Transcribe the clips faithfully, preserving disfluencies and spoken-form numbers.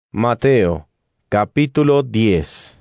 Mateo, capítulo diez.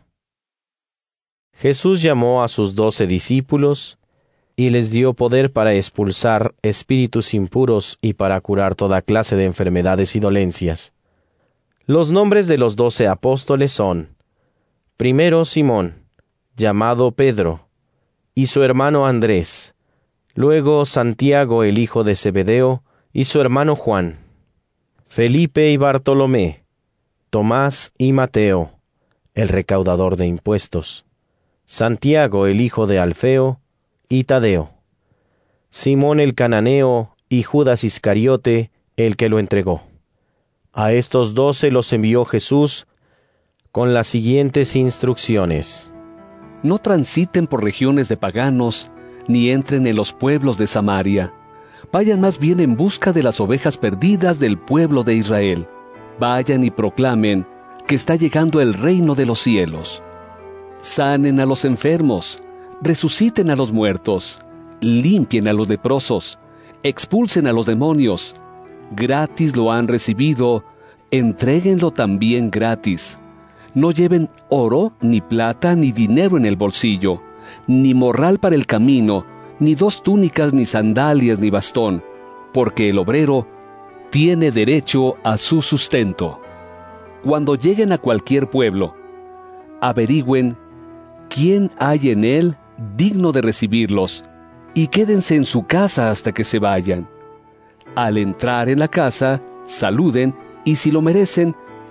Jesús llamó a sus doce discípulos y les dio poder para expulsar espíritus impuros y para curar toda clase de enfermedades y dolencias. Los nombres de los doce apóstoles son: primero Simón, llamado Pedro, y su hermano Andrés; luego Santiago el hijo de Zebedeo, y su hermano Juan; Felipe y Bartolomé; Tomás y Mateo, el recaudador de impuestos; Santiago el hijo de Alfeo, y Tadeo; Simón el cananeo, y Judas Iscariote, el que lo entregó. A estos doce los envió Jesús con las siguientes instrucciones: No transiten por regiones de paganos, ni entren en los pueblos de Samaria. Vayan más bien en busca de las ovejas perdidas del pueblo de Israel. Vayan y proclamen que está llegando el reino de los cielos. Sanen a los enfermos, resuciten a los muertos, limpien a los leprosos, expulsen a los demonios. Gratis lo han recibido, entréguenlo también gratis. No lleven oro, ni plata, ni dinero en el bolsillo, ni morral para el camino, ni dos túnicas, ni sandalias, ni bastón, porque el obrero tiene derecho a su sustento. Cuando lleguen a cualquier pueblo, averigüen quién hay en él digno de recibirlos, y quédense en su casa hasta que se vayan. Al entrar en la casa, saluden, y si lo merecen,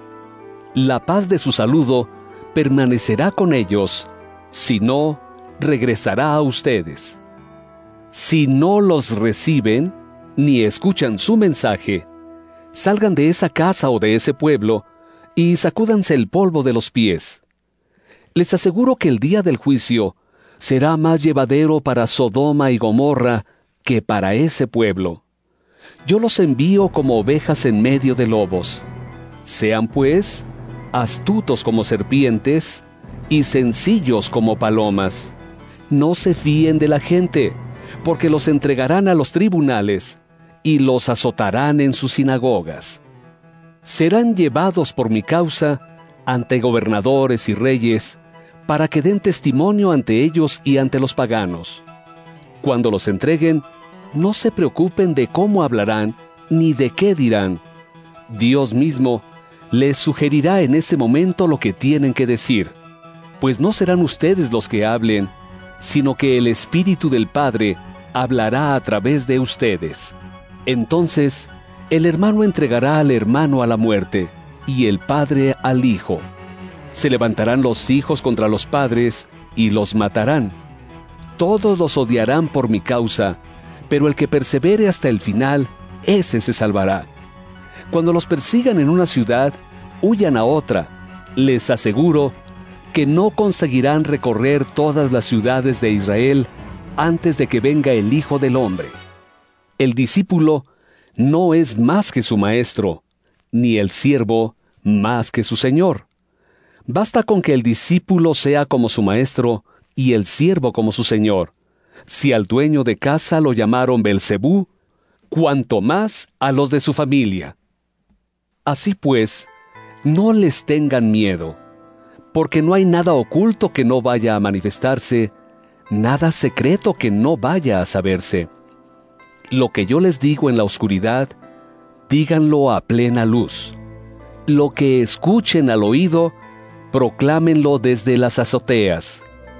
la paz de su saludo permanecerá con ellos; si no, regresará a ustedes. Si no los reciben, ni escuchan su mensaje, salgan de esa casa o de ese pueblo, y sacúdanse el polvo de los pies. Les aseguro que el día del juicio será más llevadero para Sodoma y Gomorra que para ese pueblo. Yo los envío como ovejas en medio de lobos. Sean, pues, astutos como serpientes y sencillos como palomas. No se fíen de la gente, porque los entregarán a los tribunales y los azotarán en sus sinagogas. Serán llevados por mi causa ante gobernadores y reyes, para que den testimonio ante ellos y ante los paganos. Cuando los entreguen, no se preocupen de cómo hablarán ni de qué dirán. Dios mismo les sugerirá en ese momento lo que tienen que decir, pues no serán ustedes los que hablen, sino que el Espíritu del Padre hablará a través de ustedes. Entonces, el hermano entregará al hermano a la muerte, y el padre al hijo. Se levantarán los hijos contra los padres, y los matarán. Todos los odiarán por mi causa, pero el que persevere hasta el final, ese se salvará. Cuando los persigan en una ciudad, huyan a otra. Les aseguro que no conseguirán recorrer todas las ciudades de Israel antes de que venga el Hijo del Hombre. El discípulo no es más que su maestro, ni el siervo más que su señor. Basta con que el discípulo sea como su maestro y el siervo como su señor. Si al dueño de casa lo llamaron Beelzebú, cuanto más a los de su familia. Así pues, no les tengan miedo, porque no hay nada oculto que no vaya a manifestarse, nada secreto que no vaya a saberse. Lo que yo les digo en la oscuridad, díganlo a plena luz. Lo que escuchen al oído, proclámenlo desde las azoteas.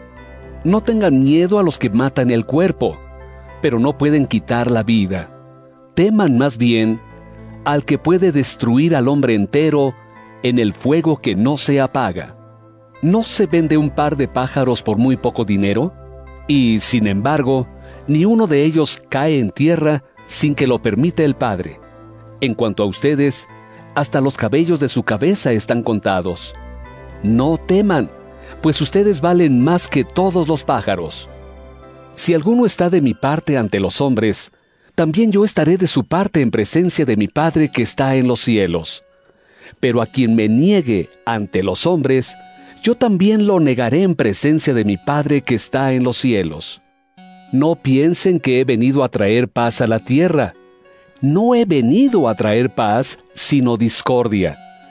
No tengan miedo a los que matan el cuerpo, pero no pueden quitar la vida. Teman más bien al que puede destruir al hombre entero en el fuego que no se apaga. ¿No se vende un par de pájaros por muy poco dinero? Y, sin embargo, ni uno de ellos cae en tierra sin que lo permita el Padre. En cuanto a ustedes, hasta los cabellos de su cabeza están contados. No teman, pues ustedes valen más que todos los pájaros. Si alguno está de mi parte ante los hombres, también yo estaré de su parte en presencia de mi Padre que está en los cielos. Pero a quien me niegue ante los hombres, yo también lo negaré en presencia de mi Padre que está en los cielos. No piensen que he venido a traer paz a la tierra. No he venido a traer paz, sino discordia.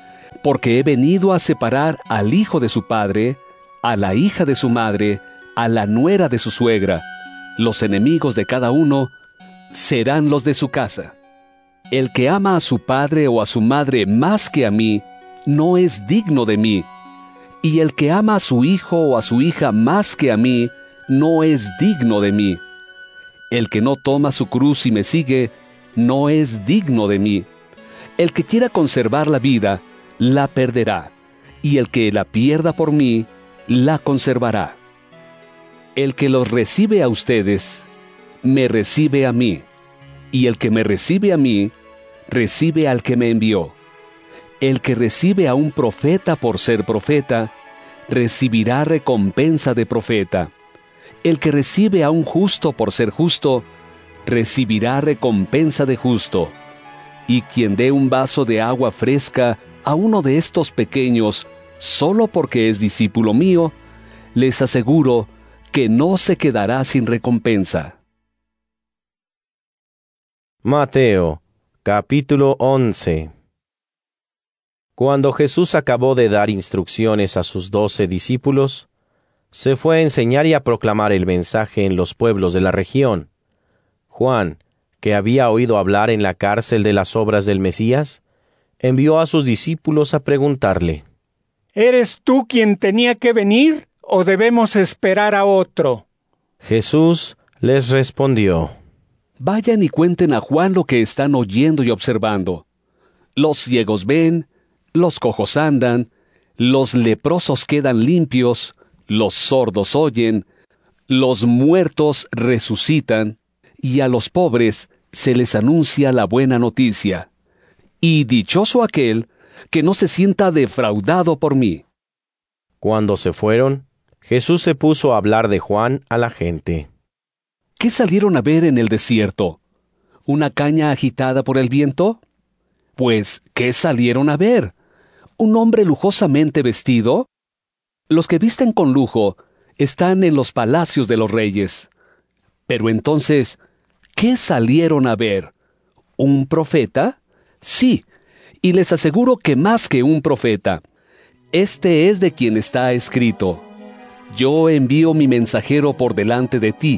porque he venido a separar al hijo de su padre, a la hija de su madre, a la nuera de su suegra. Los enemigos de cada uno serán los de su casa. El que ama a su padre o a su madre más que a mí, no es digno de mí. Y el que ama a su hijo o a su hija más que a mí, no es digno de mí. El que no toma su cruz y me sigue, no es digno de mí. El que quiera conservar la vida, la perderá, y el que la pierda por mí, la conservará. El que los recibe a ustedes, me recibe a mí, y el que me recibe a mí, recibe al que me envió. El que recibe a un profeta por ser profeta, recibirá recompensa de profeta. El que recibe a un justo por ser justo, recibirá recompensa de justo. Y quien dé un vaso de agua fresca a uno de estos pequeños, solo porque es discípulo mío, les aseguro que no se quedará sin recompensa. Mateo, capítulo once. Cuando Jesús acabó de dar instrucciones a sus doce discípulos, se fue a enseñar y a proclamar el mensaje en los pueblos de la región. Juan, que había oído hablar en la cárcel de las obras del Mesías, envió a sus discípulos a preguntarle: ¿Eres tú quien tenía que venir o debemos esperar a otro? Jesús les respondió: Vayan y cuenten a Juan lo que están oyendo y observando. Los ciegos ven, los cojos andan, los leprosos quedan limpios, los sordos oyen, los muertos resucitan, y a los pobres se les anuncia la buena noticia. Y dichoso aquel que no se sienta defraudado por mí. Cuando se fueron, Jesús se puso a hablar de Juan a la gente. ¿Qué salieron a ver en el desierto? ¿Una caña agitada por el viento? Pues, ¿qué salieron a ver? ¿Un hombre lujosamente vestido? Los que visten con lujo están en los palacios de los reyes. Pero entonces, ¿qué salieron a ver? ¿Un profeta? Sí, y les aseguro que más que un profeta. Este es de quien está escrito: Yo envío mi mensajero por delante de ti.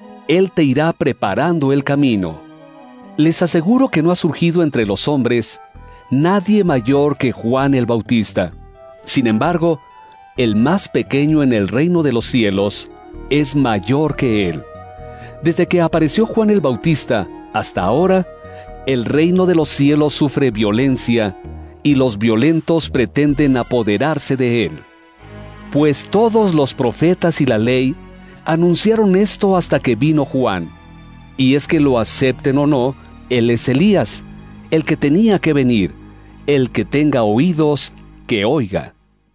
Él te irá preparando el camino. Les aseguro que no ha surgido entre los hombres nadie mayor que Juan el Bautista. Sin embargo, el más pequeño en el reino de los cielos es mayor que él. Desde que apareció Juan el Bautista hasta ahora, el reino de los cielos sufre violencia y los violentos pretenden apoderarse de él. Pues todos los profetas y la ley anunciaron esto hasta que vino Juan. Y es que lo acepten o no, él es Elías, el que tenía que venir. El que tenga oídos, que oiga.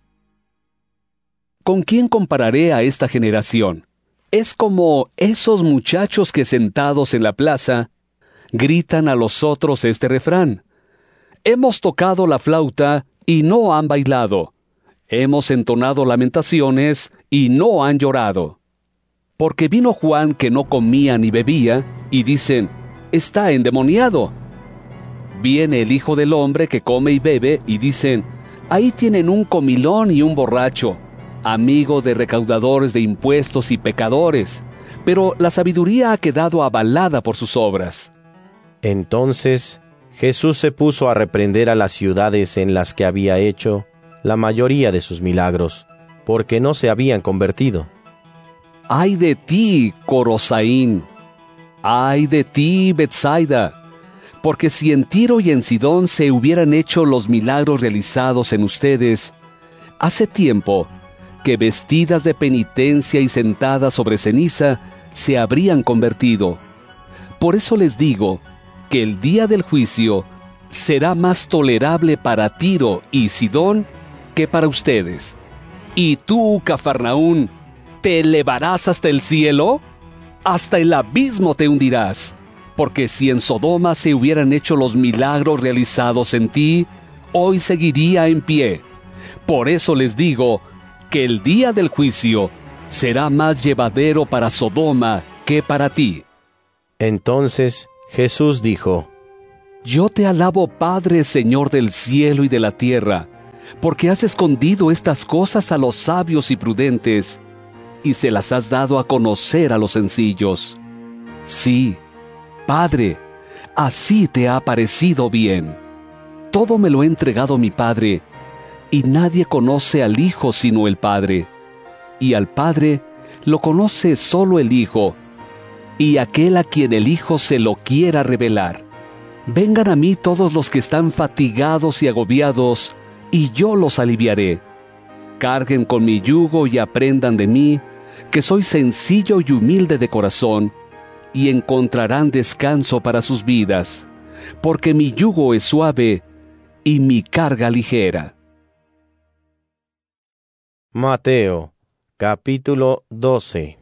¿Con quién compararé a esta generación? Es como esos muchachos que sentados en la plaza gritan a los otros este refrán: Hemos tocado la flauta y no han bailado. Hemos entonado lamentaciones y no han llorado. Porque vino Juan que no comía ni bebía, y dicen: está endemoniado. Viene el Hijo del Hombre que come y bebe, y dicen: ahí tienen un comilón y un borracho, amigo de recaudadores de impuestos y pecadores. Pero la sabiduría ha quedado avalada por sus obras. Entonces Jesús se puso a reprender a las ciudades en las que había hecho la mayoría de sus milagros, porque no se habían convertido. ¡Ay de ti, Corosaín! ¡Ay de ti, Betsaida! Porque si en Tiro y en Sidón se hubieran hecho los milagros realizados en ustedes, hace tiempo que vestidas de penitencia y sentadas sobre ceniza se habrían convertido. Por eso les digo que el día del juicio será más tolerable para Tiro y Sidón que para ustedes. ¿Y tú, Cafarnaún, te elevarás hasta el cielo? Hasta el abismo te hundirás. Porque si en Sodoma se hubieran hecho los milagros realizados en ti, hoy seguiría en pie. Por eso les digo que el día del juicio será más llevadero para Sodoma que para ti. Entonces Jesús dijo: Yo te alabo, Padre, Señor del cielo y de la tierra, porque has escondido estas cosas a los sabios y prudentes, y se las has dado a conocer a los sencillos. Sí, Padre, así te ha parecido bien. Todo me lo ha entregado mi Padre, y nadie conoce al Hijo sino el Padre, y al Padre lo conoce solo el Hijo, y aquel a quien el Hijo se lo quiera revelar. Vengan a mí todos los que están fatigados y agobiados, y yo los aliviaré. Carguen con mi yugo y aprendan de mí, que soy sencillo y humilde de corazón, y encontrarán descanso para sus vidas, porque mi yugo es suave y mi carga ligera. Mateo, capítulo doce.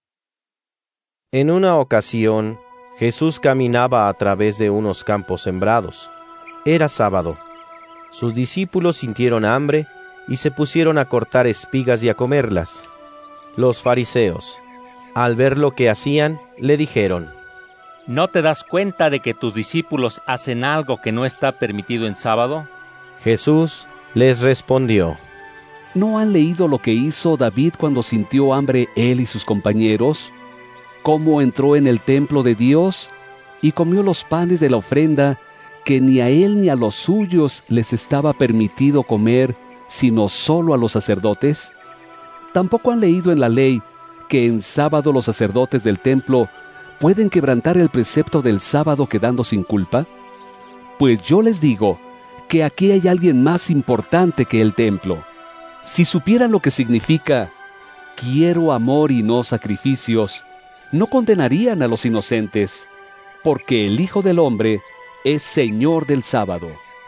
En una ocasión, Jesús caminaba a través de unos campos sembrados. Era sábado. Sus discípulos sintieron hambre y se pusieron a cortar espigas y a comerlas. Los fariseos, al ver lo que hacían, le dijeron: ¿No te das cuenta de que tus discípulos hacen algo que no está permitido en sábado? Jesús les respondió: ¿No han leído lo que hizo David cuando sintió hambre él y sus compañeros? ¿Cómo entró en el templo de Dios y comió los panes de la ofrenda que ni a él ni a los suyos les estaba permitido comer, sino solo a los sacerdotes? ¿Tampoco han leído en la ley que en sábado los sacerdotes del templo pueden quebrantar el precepto del sábado quedando sin culpa? Pues yo les digo que aquí hay alguien más importante que el templo. Si supieran lo que significa quiero amor y no sacrificios, no condenarían a los inocentes, porque el Hijo del Hombre es Señor del sábado.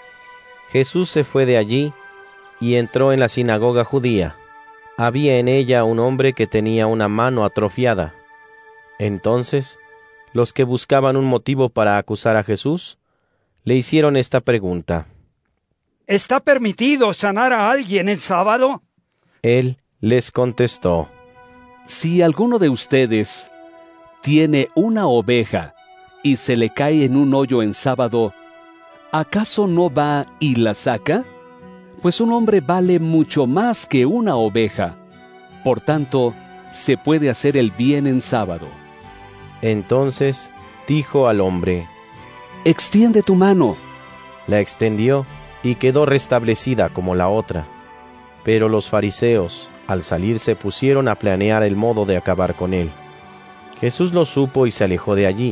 Jesús se fue de allí y entró en la sinagoga judía. Había en ella un hombre que tenía una mano atrofiada. Entonces, los que buscaban un motivo para acusar a Jesús, le hicieron esta pregunta: ¿Está permitido sanar a alguien en sábado? Él les contestó: Si alguno de ustedes tiene una oveja y se le cae en un hoyo en sábado, ¿acaso no va y la saca? Pues un hombre vale mucho más que una oveja. Por tanto, se puede hacer el bien en sábado. Entonces dijo al hombre: Extiende tu mano. La extendió y quedó restablecida como la otra. Pero los fariseos, al salir, se pusieron a planear el modo de acabar con él. Jesús lo supo y se alejó de allí.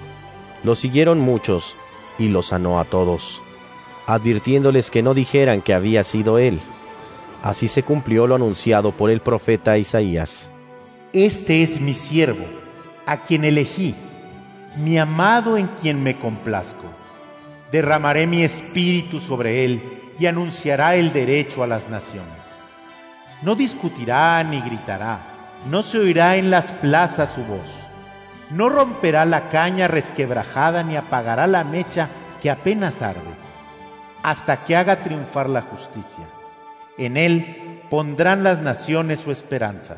Lo siguieron muchos y lo sanó a todos, advirtiéndoles que no dijeran que había sido él. Así se cumplió lo anunciado por el profeta Isaías: Este es mi siervo, a quien elegí, mi amado en quien me complazco. Derramaré mi espíritu sobre él y anunciará el derecho a las naciones. No discutirá ni gritará, no se oirá en las plazas su voz. No romperá la caña resquebrajada ni apagará la mecha que apenas arde, hasta que haga triunfar la justicia. En él pondrán las naciones su esperanza.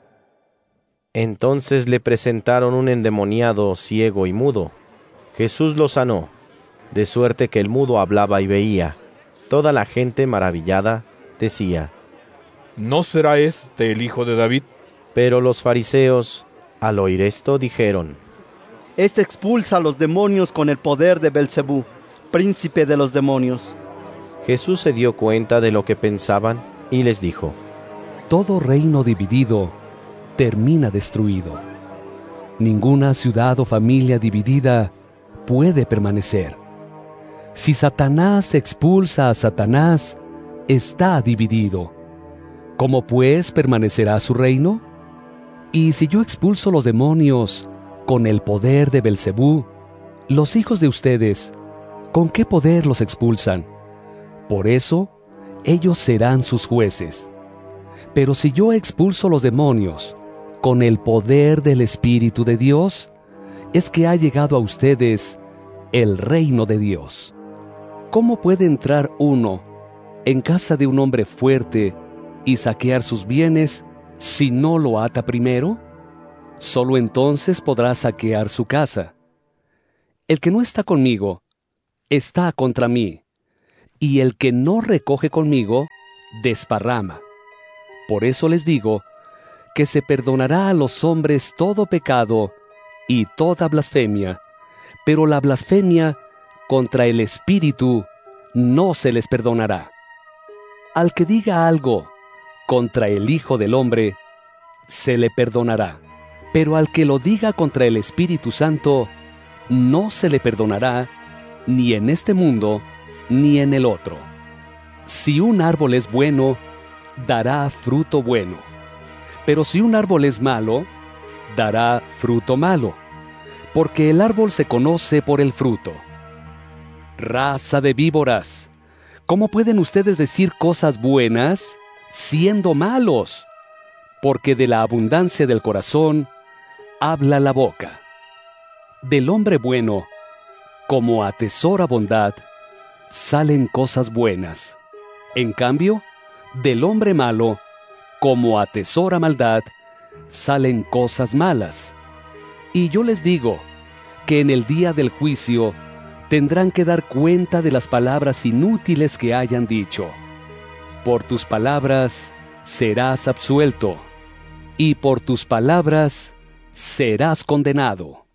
Entonces le presentaron un endemoniado ciego y mudo. Jesús lo sanó, de suerte que el mudo hablaba y veía. Toda la gente, maravillada, decía: ¿No será este el hijo de David? Pero los fariseos, al oír esto, dijeron: Este expulsa a los demonios con el poder de Belcebú, príncipe de los demonios. Jesús se dio cuenta de lo que pensaban y les dijo: Todo reino dividido termina destruido. Ninguna ciudad o familia dividida puede permanecer. Si Satanás expulsa a Satanás, está dividido. ¿Cómo pues permanecerá su reino? Y si yo expulso los demonios con el poder de Belcebú, los hijos de ustedes, ¿con qué poder los expulsan? Por eso, ellos serán sus jueces. Pero si yo expulso los demonios con el poder del Espíritu de Dios, es que ha llegado a ustedes el reino de Dios. ¿Cómo puede entrar uno en casa de un hombre fuerte y saquear sus bienes si no lo ata primero? Solo entonces podrá saquear su casa. El que no está conmigo está contra mí, y el que no recoge conmigo, desparrama. Por eso les digo que se perdonará a los hombres todo pecado y toda blasfemia, pero la blasfemia contra el Espíritu no se les perdonará. Al que diga algo contra el Hijo del Hombre, se le perdonará, pero al que lo diga contra el Espíritu Santo, no se le perdonará, ni en este mundo, ni en el otro. Si un árbol es bueno, dará fruto bueno, pero si un árbol es malo, dará fruto malo, porque el árbol se conoce por el fruto. Raza de víboras, ¿cómo pueden ustedes decir cosas buenas siendo malos? Porque de la abundancia del corazón habla la boca. Del hombre bueno, como atesora bondad, salen cosas buenas. En cambio, del hombre malo, como atesora maldad, salen cosas malas. Y yo les digo que en el día del juicio tendrán que dar cuenta de las palabras inútiles que hayan dicho. Por tus palabras serás absuelto, y por tus palabras serás condenado.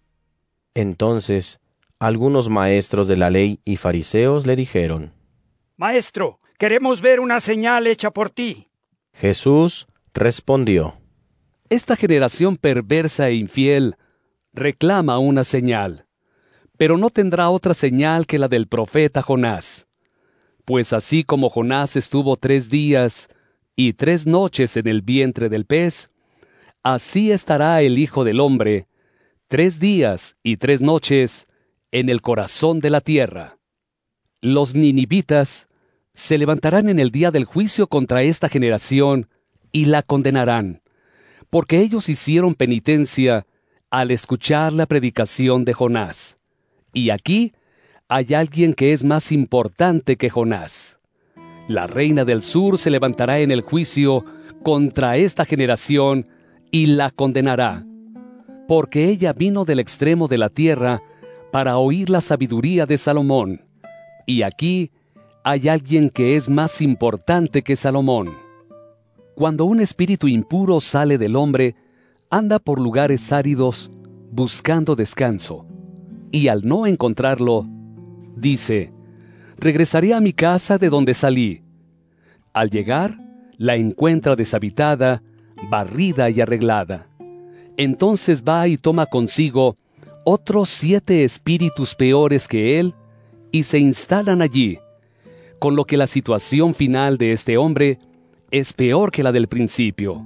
Entonces, algunos maestros de la ley y fariseos le dijeron: Maestro, queremos ver una señal hecha por ti. Jesús respondió: Esta generación perversa e infiel reclama una señal, pero no tendrá otra señal que la del profeta Jonás. Pues así como Jonás estuvo tres días y tres noches en el vientre del pez, así estará el Hijo del Hombre tres días y tres noches en el corazón de la tierra. Los ninivitas se levantarán en el día del juicio contra esta generación y la condenarán, porque ellos hicieron penitencia al escuchar la predicación de Jonás. Y aquí hay alguien que es más importante que Jonás. La reina del sur se levantará en el juicio contra esta generación y la condenará, porque ella vino del extremo de la tierra para oír la sabiduría de Salomón. Y aquí hay alguien que es más importante que Salomón. Cuando un espíritu impuro sale del hombre, anda por lugares áridos buscando descanso, y al no encontrarlo, dice: regresaré a mi casa de donde salí. Al llegar, la encuentra deshabitada, barrida y arreglada. Entonces va y toma consigo otros siete espíritus peores que él, y se instalan allí, con lo que la situación final de este hombre es peor que la del principio.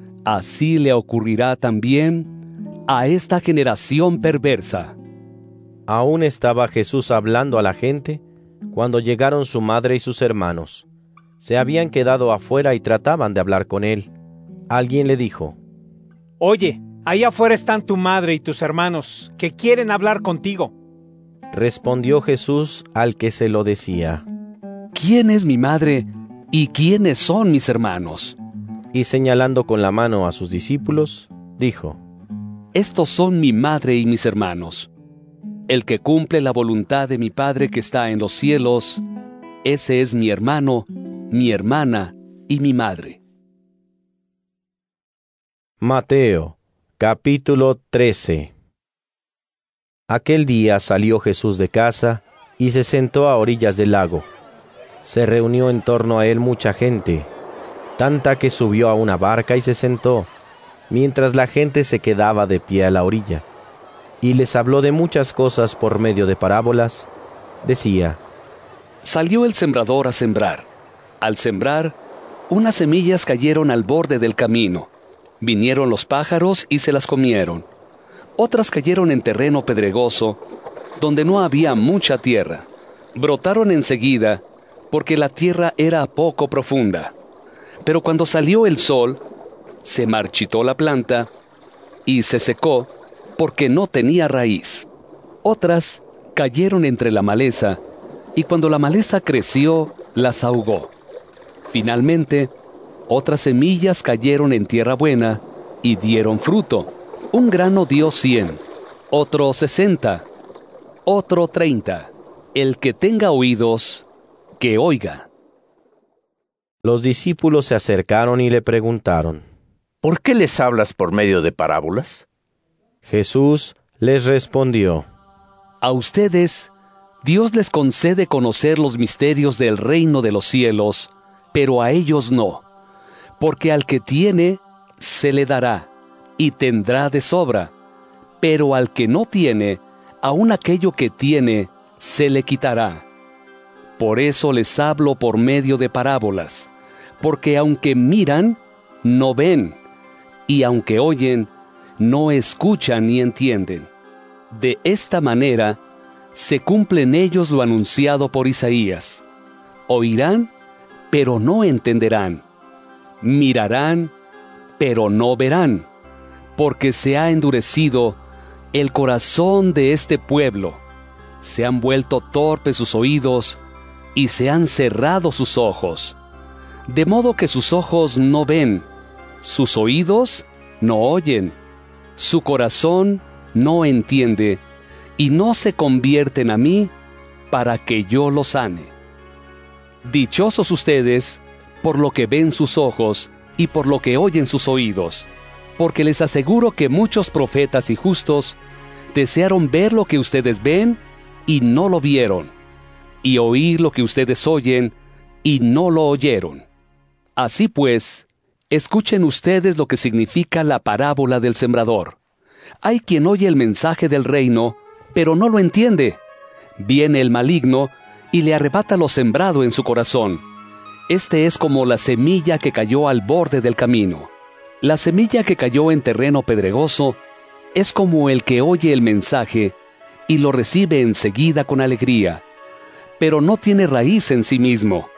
Así le ocurrirá también a esta generación perversa. Aún estaba Jesús hablando a la gente cuando llegaron su madre y sus hermanos. Se habían quedado afuera y trataban de hablar con él. Alguien le dijo: Oye, ahí afuera están tu madre y tus hermanos, que quieren hablar contigo. Respondió Jesús al que se lo decía: ¿Quién es mi madre y quiénes son mis hermanos? Y señalando con la mano a sus discípulos, dijo: Estos son mi madre y mis hermanos. El que cumple la voluntad de mi Padre que está en los cielos, ese es mi hermano, mi hermana y mi madre. Mateo, capítulo trece. Aquel día salió Jesús de casa y se sentó a orillas del lago. Se reunió en torno a él mucha gente, tanta que subió a una barca y se sentó, mientras la gente se quedaba de pie a la orilla. Y les habló de muchas cosas por medio de parábolas. Decía: Salió el sembrador a sembrar. Al sembrar, unas semillas cayeron al borde del camino. Vinieron los pájaros y se las comieron. Otras cayeron en terreno pedregoso, donde no había mucha tierra. Brotaron enseguida, porque la tierra era poco profunda. Pero cuando salió el sol, se marchitó la planta y se secó, porque no tenía raíz. Otras cayeron entre la maleza, y cuando la maleza creció, las ahogó. Finalmente, otras semillas cayeron en tierra buena y dieron fruto. Un grano dio cien, otro sesenta, otro treinta. El que tenga oídos, que oiga. Los discípulos se acercaron y le preguntaron: ¿Por qué les hablas por medio de parábolas? Jesús les respondió: A ustedes, Dios les concede conocer los misterios del reino de los cielos, pero a ellos no, porque al que tiene, se le dará, y tendrá de sobra, pero al que no tiene, aun aquello que tiene, se le quitará. Por eso les hablo por medio de parábolas, porque aunque miran, no ven, y aunque oyen, no escuchan ni entienden. De esta manera, se cumple en ellos lo anunciado por Isaías. Oirán, pero no entenderán. Mirarán, pero no verán, porque se ha endurecido el corazón de este pueblo. Se han vuelto torpes sus oídos, y se han cerrado sus ojos. De modo que sus ojos no ven, sus oídos no oyen, su corazón no entiende, y no se convierten a mí para que yo los sane. Dichosos ustedes por lo que ven sus ojos y por lo que oyen sus oídos, porque les aseguro que muchos profetas y justos desearon ver lo que ustedes ven y no lo vieron, y oír lo que ustedes oyen y no lo oyeron. Así pues, escuchen ustedes lo que significa la parábola del sembrador. Hay quien oye el mensaje del reino, pero no lo entiende. Viene el maligno y le arrebata lo sembrado en su corazón. Este es como la semilla que cayó al borde del camino. La semilla que cayó en terreno pedregoso es como el que oye el mensaje y lo recibe enseguida con alegría, pero no tiene raíz en sí mismo.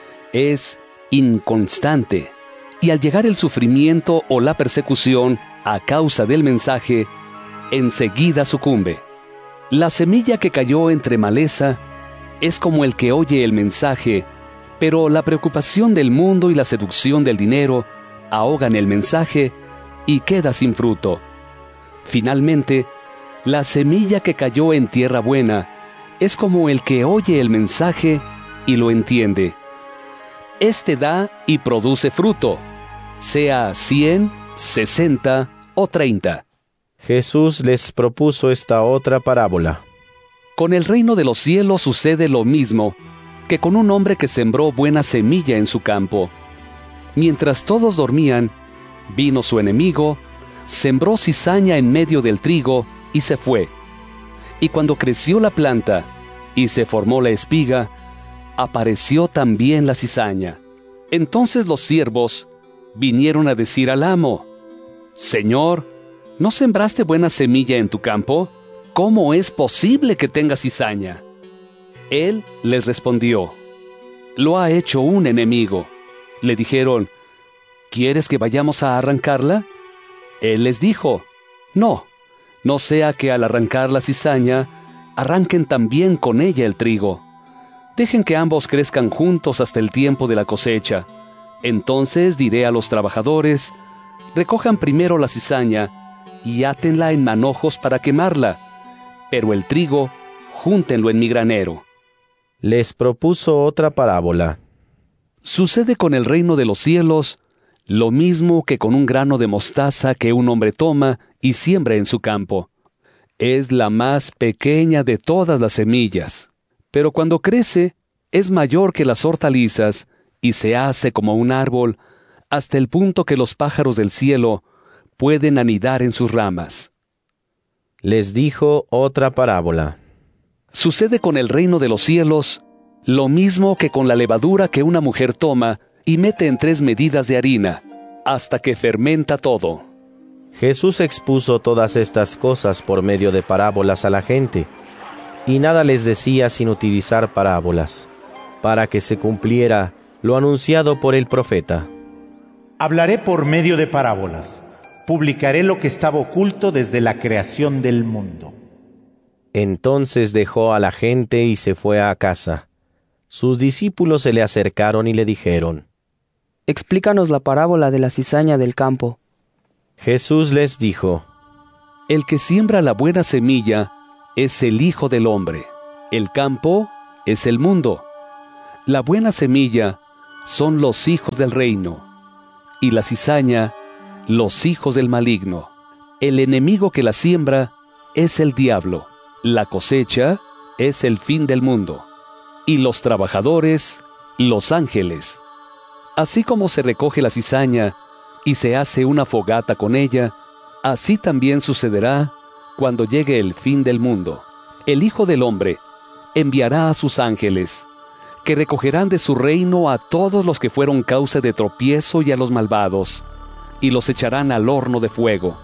Es inconstante, y al llegar el sufrimiento o la persecución a causa del mensaje, enseguida sucumbe. La semilla que cayó entre maleza es como el que oye el mensaje, pero la preocupación del mundo y la seducción del dinero ahogan el mensaje y queda sin fruto. Finalmente, la semilla que cayó en tierra buena es como el que oye el mensaje y lo entiende. Este da y produce fruto, sea cien, sesenta o treinta. Jesús les propuso esta otra parábola. Con el reino de los cielos sucede lo mismo que con un hombre que sembró buena semilla en su campo. Mientras todos dormían, vino su enemigo, sembró cizaña en medio del trigo y se fue. Y cuando creció la planta y se formó la espiga, apareció también la cizaña. Entonces los siervos vinieron a decir al amo: Señor, ¿no sembraste buena semilla en tu campo? ¿Cómo es posible que tenga cizaña? Él les respondió: Lo ha hecho un enemigo. Le dijeron: ¿Quieres que vayamos a arrancarla? Él les dijo: No, no sea que al arrancar la cizaña, arranquen también con ella el trigo. Dejen que ambos crezcan juntos hasta el tiempo de la cosecha. Entonces diré a los trabajadores: recojan primero la cizaña y átenla en manojos para quemarla, pero el trigo, júntenlo en mi granero. Les propuso otra parábola. Sucede con el reino de los cielos lo mismo que con un grano de mostaza que un hombre toma y siembra en su campo. Es la más pequeña de todas las semillas, pero cuando crece es mayor que las hortalizas y se hace como un árbol, hasta el punto que los pájaros del cielo pueden anidar en sus ramas. Les dijo otra parábola. Sucede con el reino de los cielos lo mismo que con la levadura que una mujer toma y mete en tres medidas de harina, hasta que fermenta todo. Jesús expuso todas estas cosas por medio de parábolas a la gente, y nada les decía sin utilizar parábolas, para que se cumpliera lo anunciado por el profeta. Hablaré por medio de parábolas. Publicaré lo que estaba oculto desde la creación del mundo. Entonces dejó a la gente y se fue a casa. Sus discípulos se le acercaron y le dijeron: Explícanos la parábola de la cizaña del campo. Jesús les dijo: El que siembra la buena semilla es el Hijo del Hombre. El campo es el mundo. La buena semilla son los hijos del reino, y la cizaña, los hijos del maligno. El enemigo que la siembra es el diablo. La cosecha es el fin del mundo, y los trabajadores, los ángeles. Así como se recoge la cizaña y se hace una fogata con ella, así también sucederá cuando llegue el fin del mundo. El Hijo del Hombre enviará a sus ángeles, que recogerán de su reino a todos los que fueron causa de tropiezo y a los malvados, y los echarán al horno de fuego.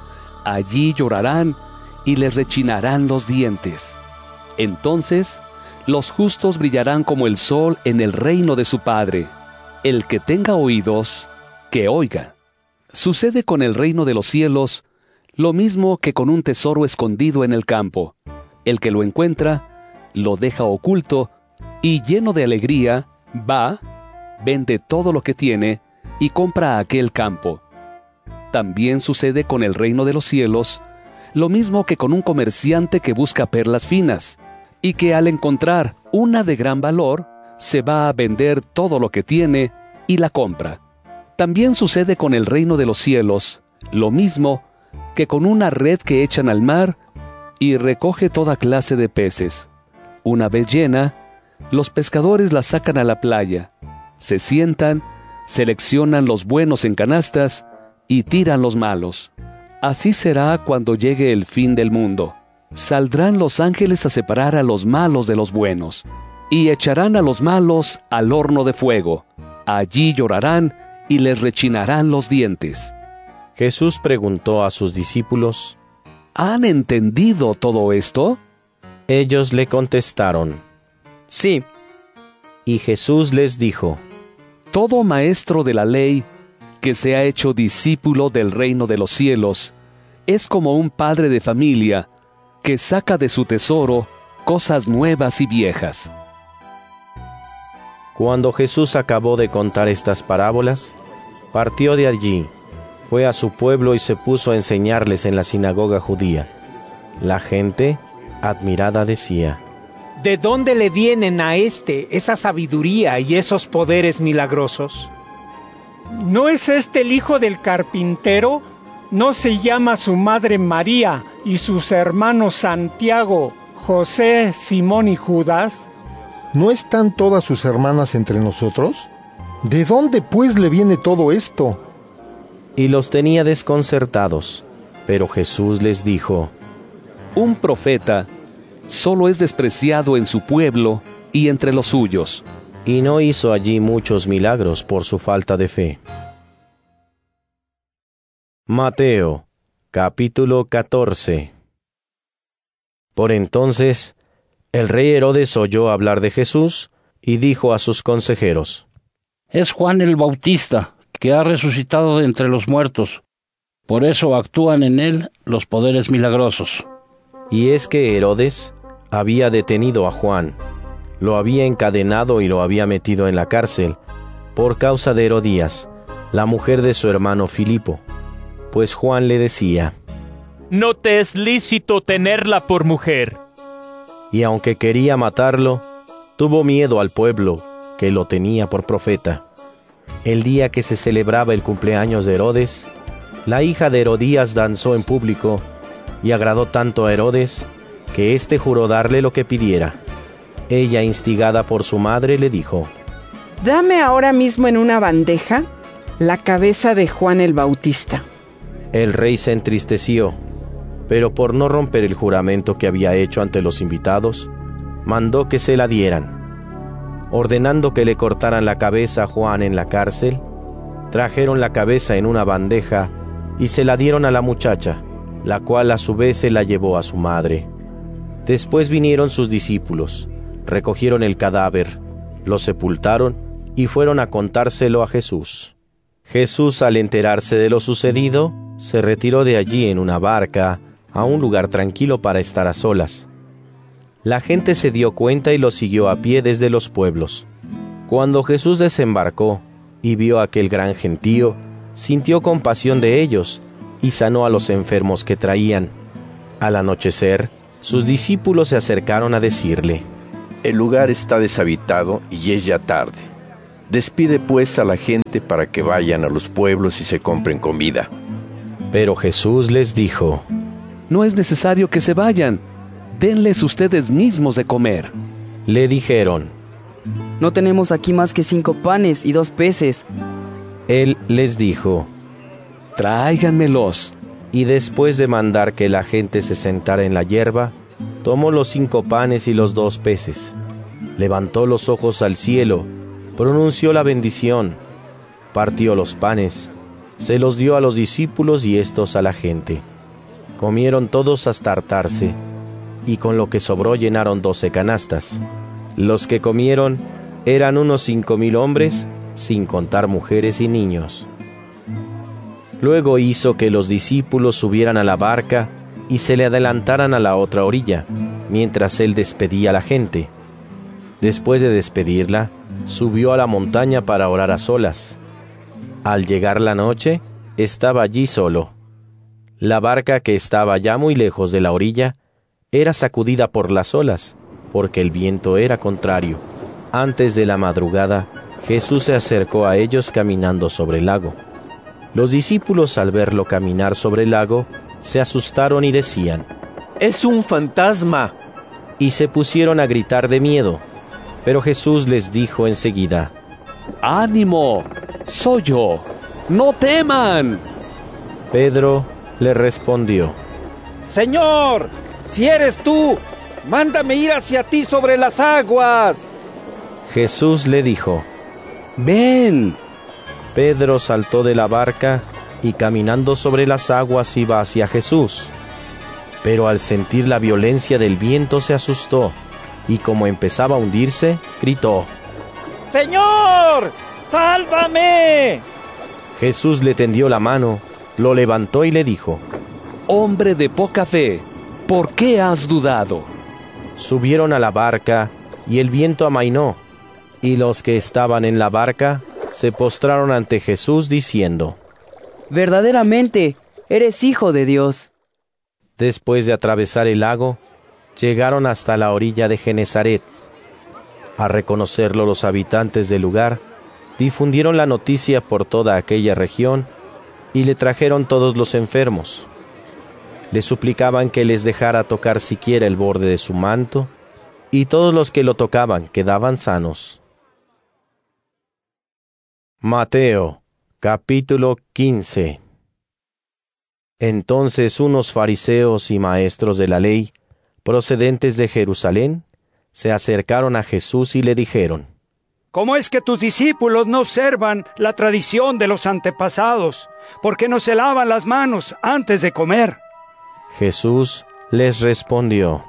Allí llorarán y les rechinarán los dientes. Entonces, los justos brillarán como el sol en el reino de su Padre. El que tenga oídos, que oiga. Sucede con el reino de los cielos lo mismo que con un tesoro escondido en el campo. El que lo encuentra, lo deja oculto, y lleno de alegría, va, vende todo lo que tiene, y compra aquel campo. También sucede con el reino de los cielos, lo mismo que con un comerciante que busca perlas finas, y que al encontrar una de gran valor, se va a vender todo lo que tiene y la compra. También sucede con el reino de los cielos, lo mismo que con una red que echan al mar y recoge toda clase de peces. Una vez llena, los pescadores la sacan a la playa, se sientan, seleccionan los buenos en canastas y tiran los malos. Así será cuando llegue el fin del mundo. Saldrán los ángeles a separar a los malos de los buenos, y echarán a los malos al horno de fuego. Allí llorarán y les rechinarán los dientes. Jesús preguntó a sus discípulos: ¿Han entendido todo esto? Ellos le contestaron: Sí. Y Jesús les dijo: Todo maestro de la ley que se ha hecho discípulo del reino de los cielos es como un padre de familia que saca de su tesoro cosas nuevas y viejas. Cuando Jesús acabó de contar estas parábolas, partió de allí, fue a su pueblo y se puso a enseñarles en la sinagoga judía. La gente, admirada, decía: ¿De dónde le vienen a éste esa sabiduría y esos poderes milagrosos? ¿No es este el hijo del carpintero? ¿No se llama su madre María y sus hermanos Santiago, José, Simón y Judas? ¿No están todas sus hermanas entre nosotros? ¿De dónde pues le viene todo esto? Y los tenía desconcertados. Pero Jesús les dijo: Un profeta solo es despreciado en su pueblo y entre los suyos. Y no hizo allí muchos milagros por su falta de fe. Mateo, capítulo catorce. Por entonces, el rey Herodes oyó hablar de Jesús y dijo a sus consejeros: Es Juan el Bautista, que ha resucitado de entre los muertos. Por eso actúan en él los poderes milagrosos. Y es que Herodes había detenido a Juan, lo había encadenado y lo había metido en la cárcel, por causa de Herodías, la mujer de su hermano Filipo. Pues Juan le decía: No te es lícito tenerla por mujer. Y aunque quería matarlo, tuvo miedo al pueblo, que lo tenía por profeta. El día que se celebraba el cumpleaños de Herodes, la hija de Herodías danzó en público, y agradó tanto a Herodes, que éste juró darle lo que pidiera. Ella, instigada por su madre, le dijo: Dame ahora mismo en una bandeja la cabeza de Juan el Bautista. El rey se entristeció, pero por no romper el juramento que había hecho ante los invitados, mandó que se la dieran. Ordenando que le cortaran la cabeza a Juan en la cárcel, trajeron la cabeza en una bandeja y se la dieron a la muchacha, la cual a su vez se la llevó a su madre. Después vinieron sus discípulos, recogieron el cadáver, lo sepultaron y fueron a contárselo a Jesús. Jesús, al enterarse de lo sucedido, se retiró de allí en una barca a un lugar tranquilo para estar a solas. La gente se dio cuenta y lo siguió a pie desde los pueblos. Cuando Jesús desembarcó y vio aquel gran gentío, sintió compasión de ellos y sanó a los enfermos que traían. Al anochecer, sus discípulos se acercaron a decirle: El lugar está deshabitado y es ya tarde. Despide pues a la gente para que vayan a los pueblos y se compren comida. Pero Jesús les dijo: No es necesario que se vayan. Denles ustedes mismos de comer. Le dijeron: No tenemos aquí más que cinco panes y dos peces. Él les dijo: Tráiganmelos. Y después de mandar que la gente se sentara en la hierba, tomó los cinco panes y los dos peces, levantó los ojos al cielo, pronunció la bendición, partió los panes, se los dio a los discípulos y éstos a la gente. Comieron todos hasta hartarse, y con lo que sobró llenaron doce canastas. Los que comieron eran unos cinco mil hombres, sin contar mujeres y niños. Luego hizo que los discípulos subieran a la barca y se le adelantaran a la otra orilla, mientras él despedía a la gente. Después de despedirla, subió a la montaña para orar a solas. Al llegar la noche, estaba allí solo. La barca, que estaba ya muy lejos de la orilla, era sacudida por las olas, porque el viento era contrario. Antes de la madrugada, Jesús se acercó a ellos caminando sobre el lago. Los discípulos, al verlo caminar sobre el lago, se asustaron y decían: ¡Es un fantasma! Y se pusieron a gritar de miedo. Pero Jesús les dijo enseguida: ¡Ánimo! ¡Soy yo! ¡No teman! Pedro le respondió: Señor, si eres tú, mándame ir hacia ti sobre las aguas. Jesús le dijo: ¡Ven! Pedro saltó de la barca y caminando sobre las aguas iba hacia Jesús. Pero al sentir la violencia del viento se asustó, y como empezaba a hundirse, gritó: ¡Señor, sálvame! Jesús le tendió la mano, lo levantó y le dijo: Hombre de poca fe, ¿por qué has dudado? Subieron a la barca, y el viento amainó, y los que estaban en la barca se postraron ante Jesús diciendo: Verdaderamente, eres Hijo de Dios. Después de atravesar el lago, llegaron hasta la orilla de Genesaret. Al reconocerlo los habitantes del lugar, difundieron la noticia por toda aquella región y le trajeron todos los enfermos. Le suplicaban que les dejara tocar siquiera el borde de su manto, y todos los que lo tocaban quedaban sanos. Mateo, capítulo quince. Entonces unos fariseos y maestros de la ley, procedentes de Jerusalén, se acercaron a Jesús y le dijeron: ¿Cómo es que tus discípulos no observan la tradición de los antepasados? ¿Por qué no se lavan las manos antes de comer? Jesús les respondió: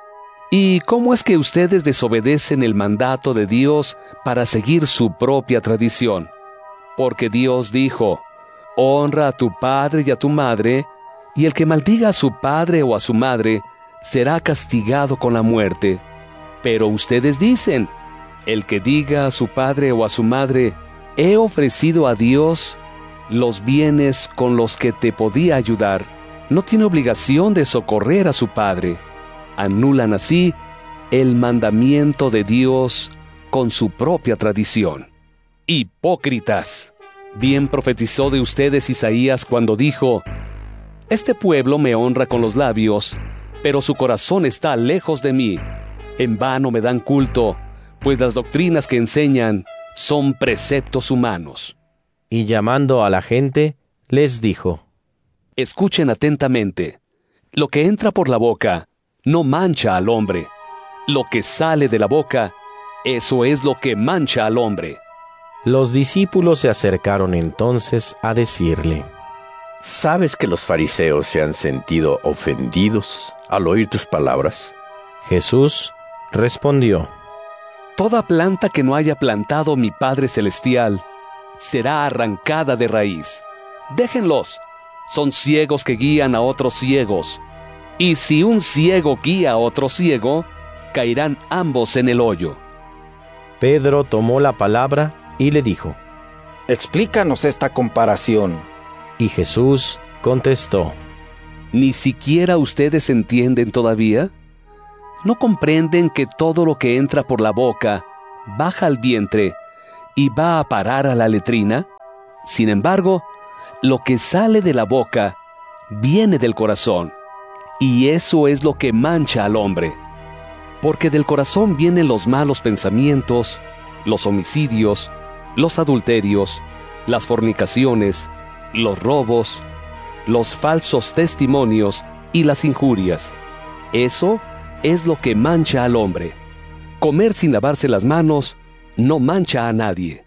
¿Y cómo es que ustedes desobedecen el mandato de Dios para seguir su propia tradición? Porque Dios dijo: honra a tu padre y a tu madre, y el que maldiga a su padre o a su madre será castigado con la muerte. Pero ustedes dicen: el que diga a su padre o a su madre, he ofrecido a Dios los bienes con los que te podía ayudar, no tiene obligación de socorrer a su padre. Anulan así el mandamiento de Dios con su propia tradición. ¡Hipócritas! Bien profetizó de ustedes Isaías cuando dijo: este pueblo me honra con los labios, pero su corazón está lejos de mí. En vano me dan culto, pues las doctrinas que enseñan son preceptos humanos. Y llamando a la gente, les dijo: escuchen atentamente. Lo que entra por la boca no mancha al hombre. Lo que sale de la boca, eso es lo que mancha al hombre. Los discípulos se acercaron entonces a decirle: ¿sabes que los fariseos se han sentido ofendidos al oír tus palabras? Jesús respondió: toda planta que no haya plantado mi Padre Celestial será arrancada de raíz. Déjenlos, son ciegos que guían a otros ciegos. Y si un ciego guía a otro ciego, caerán ambos en el hoyo. Pedro tomó la palabra y le dijo: explícanos esta comparación. Y Jesús contestó: ¿ni siquiera ustedes entienden todavía? ¿No comprenden que todo lo que entra por la boca baja al vientre y va a parar a la letrina? Sin embargo, lo que sale de la boca viene del corazón, y eso es lo que mancha al hombre. Porque del corazón vienen los malos pensamientos, los homicidios, los adulterios, las fornicaciones, los robos, los falsos testimonios y las injurias. Eso es lo que mancha al hombre. Comer sin lavarse las manos no mancha a nadie.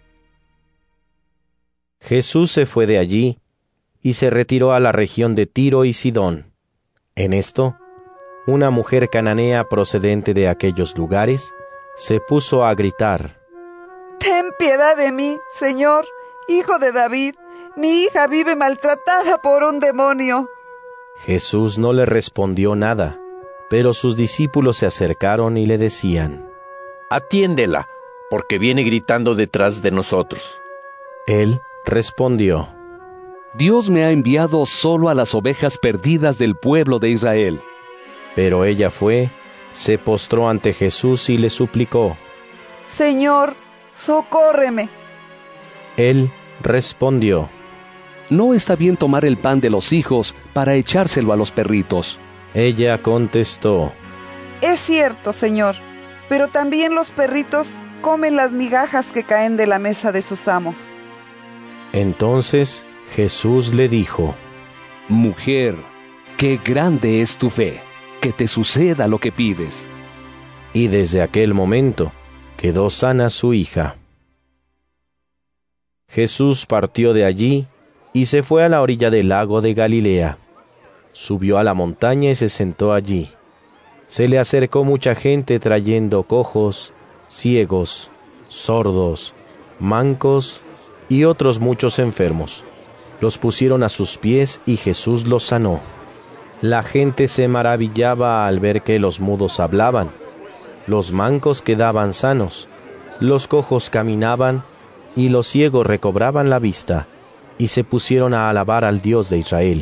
Jesús se fue de allí y se retiró a la región de Tiro y Sidón. En esto, una mujer cananea procedente de aquellos lugares se puso a gritar: «Ten piedad de mí, Señor, Hijo de David. Mi hija vive maltratada por un demonio». Jesús no le respondió nada, pero sus discípulos se acercaron y le decían: «Atiéndela, porque viene gritando detrás de nosotros». Él respondió: «Dios me ha enviado solo a las ovejas perdidas del pueblo de Israel». Pero ella fue, se postró ante Jesús y le suplicó: «Señor, socórreme». Él respondió: «No está bien tomar el pan de los hijos para echárselo a los perritos». Ella contestó: «Es cierto, Señor, pero también los perritos comen las migajas que caen de la mesa de sus amos». Entonces Jesús le dijo: «Mujer, qué grande es tu fe, que te suceda lo que pides». Y desde aquel momento quedó sana su hija. Jesús partió de allí y se fue a la orilla del lago de Galilea. Subió a la montaña y se sentó allí. Se le acercó mucha gente trayendo cojos, ciegos, sordos, mancos y otros muchos enfermos. Los pusieron a sus pies y Jesús los sanó. La gente se maravillaba al ver que los mudos hablaban, los mancos quedaban sanos, los cojos caminaban y los ciegos recobraban la vista, y se pusieron a alabar al Dios de Israel.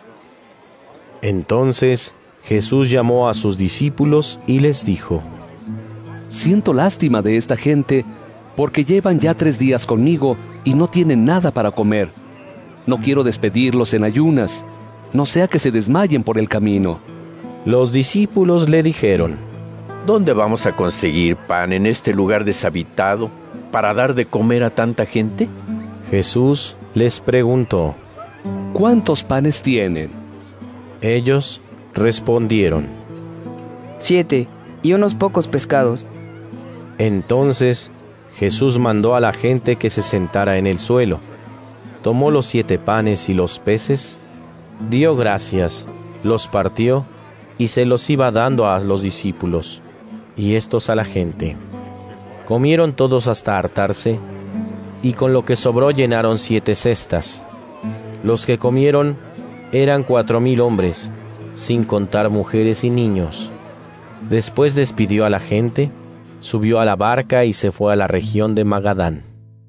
Entonces Jesús llamó a sus discípulos y les dijo: «Siento lástima de esta gente, porque llevan ya tres días conmigo y no tienen nada para comer. No quiero despedirlos en ayunas, no sea que se desmayen por el camino». Los discípulos le dijeron: ¿Dónde vamos a conseguir pan en este lugar deshabitado para dar de comer a tanta gente? Jesús les preguntó: ¿Cuántos panes tienen? Ellos respondieron: Siete, y unos pocos pescados. Entonces Jesús mandó a la gente que se sentara en el suelo. Tomó los siete panes y los peces, dio gracias, los partió y se los iba dando a los discípulos, y estos a la gente. Comieron todos hasta hartarse, y con lo que sobró llenaron siete cestas. Los que comieron eran cuatro mil hombres, sin contar mujeres y niños. Después despidió a la gente, subió a la barca y se fue a la región de Magadán.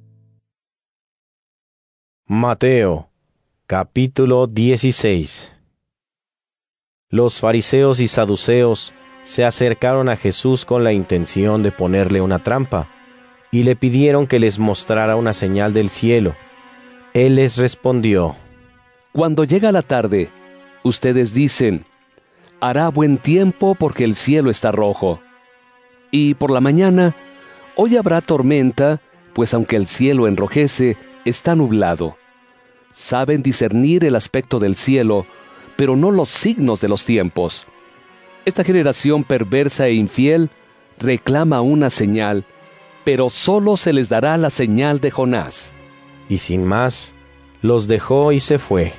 Mateo, capítulo dieciséis. Los fariseos y saduceos se acercaron a Jesús con la intención de ponerle una trampa, y le pidieron que les mostrara una señal del cielo. Él les respondió: Cuando llega la tarde, ustedes dicen: hará buen tiempo porque el cielo está rojo. Y por la mañana, hoy habrá tormenta, pues aunque el cielo enrojece, está nublado. Saben discernir el aspecto del cielo, pero no los signos de los tiempos. Esta generación perversa e infiel reclama una señal, pero solo se les dará la señal de Jonás. Y sin más, los dejó y se fue.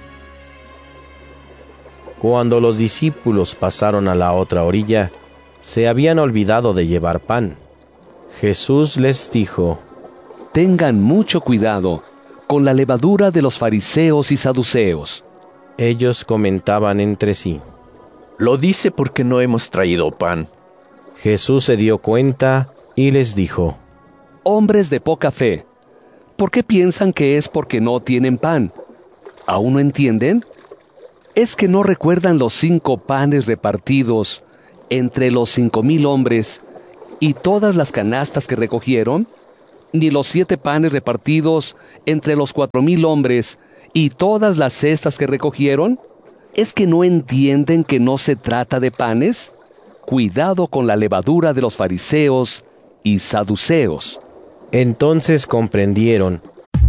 Cuando los discípulos pasaron a la otra orilla, se habían olvidado de llevar pan. Jesús les dijo: Tengan mucho cuidado con la levadura de los fariseos y saduceos. Ellos comentaban entre sí: Lo dice porque no hemos traído pan. Jesús se dio cuenta y les dijo: Hombres de poca fe, ¿por qué piensan que es porque no tienen pan? ¿Aún no entienden? ¿Es que no recuerdan los cinco panes repartidos entre los cinco mil hombres, y todas las canastas que recogieron? ¿Ni los siete panes repartidos entre los cuatro mil hombres, y todas las cestas que recogieron? ¿Es que no entienden que no se trata de panes? Cuidado con la levadura de los fariseos y saduceos. Entonces comprendieron.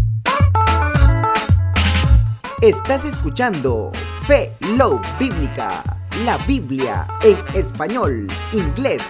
Estás escuchando Fe Love Bíblica, la Biblia en español, inglés